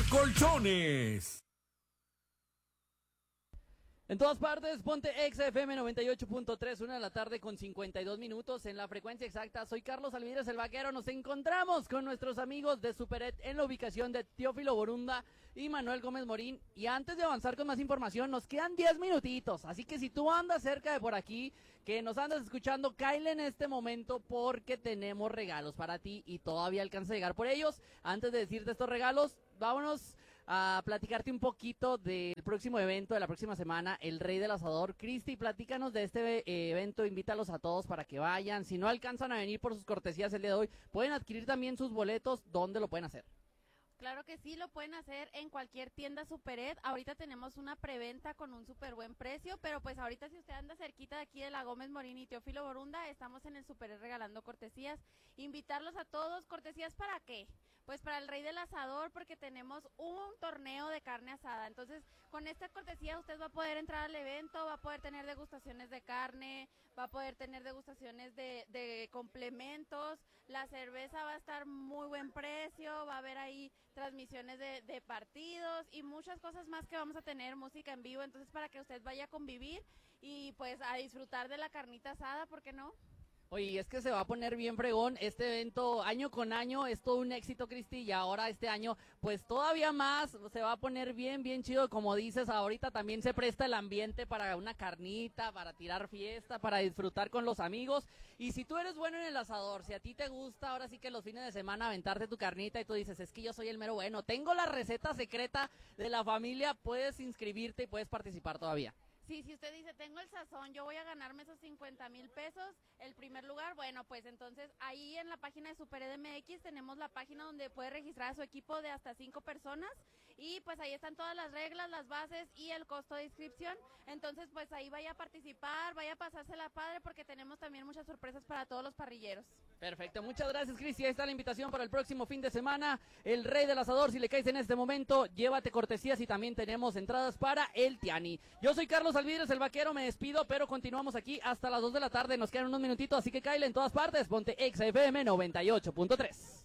Colchones. En todas partes, ponte Exa FM 98.3, 1 de la tarde con 52 minutos en la frecuencia exacta. Soy Carlos Alvidres, el vaquero. Nos encontramos con nuestros amigos de Superet en la ubicación de Teófilo Borunda y Manuel Gómez Morín. Y antes de avanzar con más información, nos quedan 10 minutitos. Así que si tú andas cerca de por aquí, que nos andas escuchando, cáele en este momento porque tenemos regalos para ti y todavía alcanza a llegar por ellos. Antes de decirte estos regalos, vámonos a platicarte un poquito del próximo evento de la próxima semana, el Rey del Asador. Cristi, platícanos de este evento, invítalos a todos para que vayan. Si no alcanzan a venir por sus cortesías el día de hoy, pueden adquirir también sus boletos. ¿Dónde lo pueden hacer? Claro que sí, lo pueden hacer en cualquier tienda Superet. Ahorita tenemos una preventa con un súper buen precio, pero pues ahorita si usted anda cerquita de aquí de la Gómez Morín y Teófilo Borunda, estamos en el Superet regalando cortesías. Invitarlos a todos. ¿Cortesías para qué? Pues para el Rey del Asador, porque tenemos un torneo de carne asada. Entonces, con esta cortesía usted va a poder entrar al evento, va a poder tener degustaciones de carne, va a poder tener degustaciones de complementos, la cerveza va a estar muy buen precio, va a haber ahí transmisiones de partidos y muchas cosas más que vamos a tener, música en vivo, entonces para que usted vaya a convivir y pues a disfrutar de la carnita asada, ¿por qué no? Oye, es que se va a poner bien fregón este evento, año con año, es todo un éxito, Cristi, y ahora este año, pues todavía más, se va a poner bien chido, como dices, ahorita también se presta el ambiente para una carnita, para tirar fiesta, para disfrutar con los amigos, y si tú eres bueno en el asador, si a ti te gusta, ahora sí que los fines de semana aventarte tu carnita y tú dices, es que yo soy el mero bueno, tengo la receta secreta de la familia, puedes inscribirte y puedes participar todavía. Sí, si usted dice, tengo el sazón, yo voy a ganarme esos 50,000 pesos, el primer lugar, bueno, pues entonces ahí en la página de Superet MX tenemos la página donde puede registrar a su equipo de hasta 5 personas y pues ahí están todas las reglas, las bases y el costo de inscripción. Entonces pues ahí vaya a participar, vaya a pasársela padre porque tenemos también muchas sorpresas para todos los parrilleros. Perfecto, muchas gracias, Cristi. Ahí está la invitación para el próximo fin de semana. El Rey del Asador, si le caes en este momento, llévate cortesías y también tenemos entradas para el Tiani. Yo soy Carlos Alvidres, el vaquero, me despido, pero continuamos aquí hasta las 2 de la tarde. Nos quedan unos minutitos, así que cáele en todas partes. Ponte Exa FM 98.3.